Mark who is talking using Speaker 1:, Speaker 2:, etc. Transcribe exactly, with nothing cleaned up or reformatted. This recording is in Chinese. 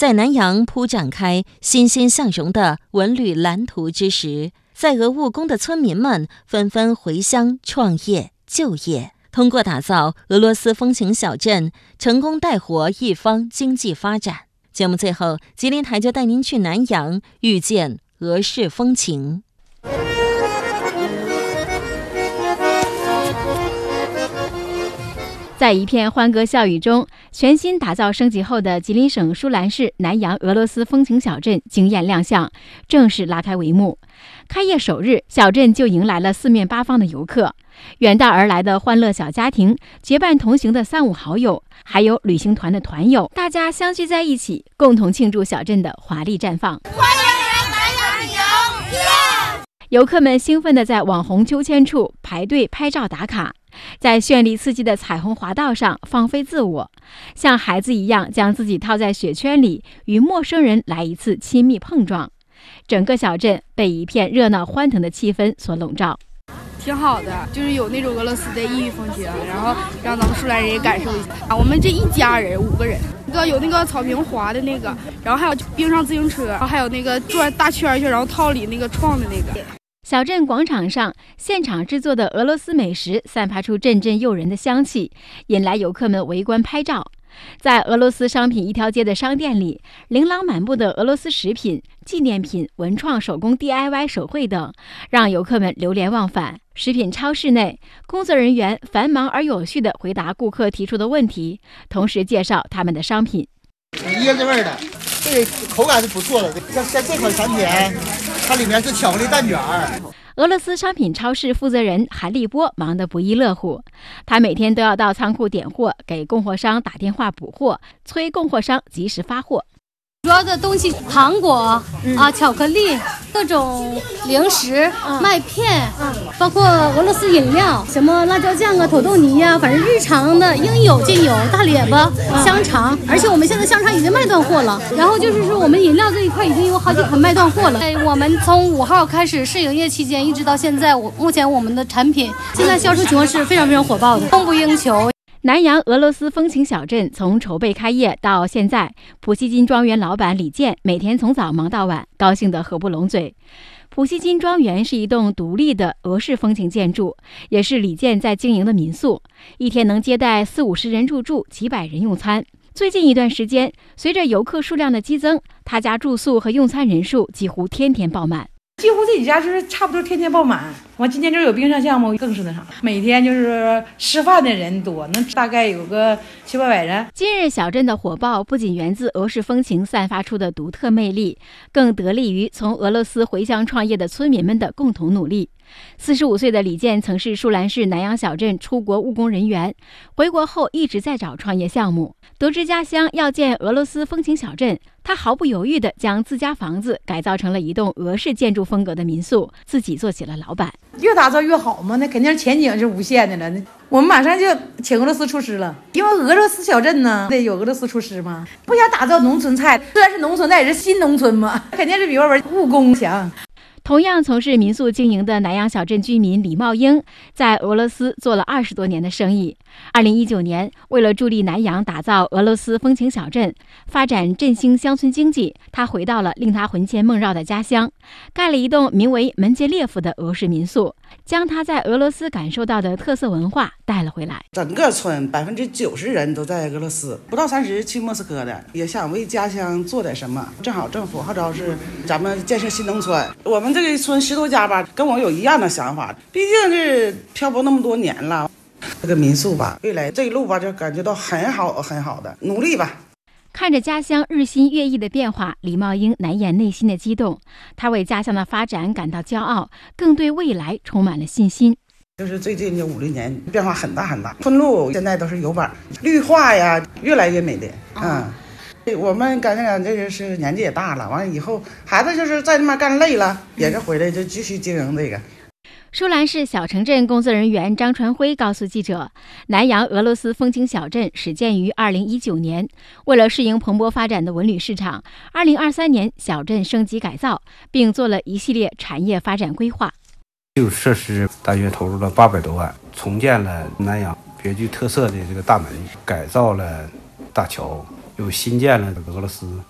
Speaker 1: 在南阳铺展开欣欣向荣的文旅蓝图之时，在俄务工的村民们纷纷回乡创业就业，通过打造俄罗斯风情小镇，成功带活一方经济发展。节目最后，吉林台就带您去南阳，遇见俄式风情。
Speaker 2: 在一片欢歌笑语中，全新打造升级后的吉林省舒兰市南阳俄罗斯风情小镇惊艳亮相，正式拉开帷幕。开业首日，小镇就迎来了四面八方的游客，远道而来的欢乐小家庭，结伴同行的三五好友，还有旅行团的团友，大家相聚在一起，共同庆祝小镇的华丽绽放。
Speaker 3: 欢迎来南阳游！耶！
Speaker 2: 游客们兴奋地在网红秋千处排队拍照打卡，在绚丽刺激的彩虹滑道上放飞自我，像孩子一样将自己套在雪圈里，与陌生人来一次亲密碰撞。整个小镇被一片热闹欢腾的气氛所笼罩。
Speaker 4: 挺好的，就是有那种俄罗斯的异域风情，然后让咱们舒兰人也感受一下。我们这一家人五个人，那个有那个草坪滑的那个，然后还有冰上自行车，然后还有那个转大圈圈，然后套里那个撞的那个。
Speaker 2: 小镇广场上，现场制作的俄罗斯美食散发出阵阵诱人的香气，引来游客们围观拍照。在俄罗斯商品一条街的商店里，琳琅满目的俄罗斯食品、纪念品、文创手工 D I Y 手绘等，让游客们流连忘返。食品超市内，工作人员繁忙而有序地回答顾客提出的问题，同时介绍他们的商品。
Speaker 5: 椰子味的，这个口感是不错的。像像这款产品，它里面是巧克力蛋卷儿。
Speaker 2: 俄罗斯商品超市负责人韩立波忙得不亦乐乎，他每天都要到仓库点货，给供货商打电话补货，催供货商及时发货。
Speaker 6: 主要的东西，糖果、嗯、啊，巧克力，各种零食、嗯、麦片、嗯，包括俄罗斯饮料，什么辣椒酱啊、土豆泥呀、啊，反正日常的应有尽有。大列巴、嗯、香肠，而且我们现在香肠已经卖断货了。然后就是说，我们饮料这一块已经有好几款卖断货了。我们从五号开始试营业期间，一直到现在，我目前我们的产品现在销售情况是非常非常火爆的，供不应求。
Speaker 2: 南阳俄罗斯风情小镇从筹备开业到现在，普希金庄园老板李健每天从早忙到晚，高兴得合不拢嘴。普希金庄园是一栋独立的俄式风情建筑，也是李健在经营的民宿，一天能接待四五十人入住，几百人用餐。最近一段时间，随着游客数量的激增，他家住宿和用餐人数几乎天天爆满。
Speaker 7: 几乎这几家就是差不多天天爆满。我今天这有冰上项目，更是那啥，每天就是吃饭的人多，能大概有个七八百人。
Speaker 2: 今日小镇的火爆不仅源自俄式风情散发出的独特魅力，更得力于从俄罗斯回乡创业的村民们的共同努力。四十五岁的李健曾是舒兰市南阳小镇出国务工人员，回国后一直在找创业项目。得知家乡要建俄罗斯风情小镇，他毫不犹豫地将自家房子改造成了一栋俄式建筑风格的民宿，自己做起了老板。
Speaker 7: 越打造越好嘛，那肯定前景是无限的了。我们马上就请俄罗斯厨师了，因为俄罗斯小镇呢得有俄罗斯厨师嘛。不想打造农村菜，虽然是农村，但也是新农村嘛，肯定是比外边务工强。
Speaker 2: 同样从事民宿经营的南阳小镇居民李茂英，在俄罗斯做了二十多年的生意。二零一九年，为了助力南阳打造俄罗斯风情小镇，发展振兴乡村经济，他回到了令他魂牵梦绕的家乡，盖了一栋名为门捷列夫的俄式民宿，将他在俄罗斯感受到的特色文化带了回来。
Speaker 8: 整个村百分之九十人都在俄罗斯，不到三十去莫斯科的，也想为家乡做点什么。正好政府号召是咱们建设新农村，我们这个村十多家吧，跟我有一样的想法，毕竟是漂泊那么多年了。这个民宿吧，未来这一路吧，就感觉到很好很好的努力吧。
Speaker 2: 看着家乡日新月异的变化，李茂英难掩内心的激动。他为家乡的发展感到骄傲，更对未来充满了信心。
Speaker 8: 就是最近这五六年变化很大很大，村路现在都是有板，绿化呀越来越美丽。嗯，我们感觉这个是年纪也大了，完了以后孩子就是在那边干累了，也是回来就继续经营这个。
Speaker 2: 舒兰市小城镇工作人员张传辉告诉记者，南阳俄罗斯风情小镇始建于二零一九年，为了适应蓬勃发展的文旅市场，二零二三年小镇升级改造，并做了一系列产业发展规划。
Speaker 9: 基础设施大约投入了八百多万，重建了南阳别具特色的这个大门，改造了大桥，又新建了俄罗斯